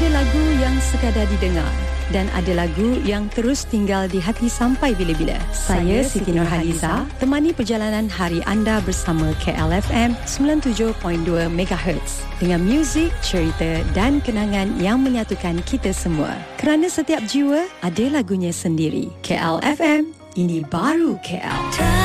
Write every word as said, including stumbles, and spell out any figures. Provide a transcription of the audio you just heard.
Ada lagu yang sekadar didengar dan ada lagu yang terus tinggal di hati sampai bila-bila. Saya Siti Nurhaliza, temani perjalanan hari anda bersama K L F M sembilan puluh tujuh perpuluhan dua megahertz dengan muzik, cerita dan kenangan yang menyatukan kita semua. Kerana setiap jiwa ada lagunya sendiri. K L F M, ini baru K L.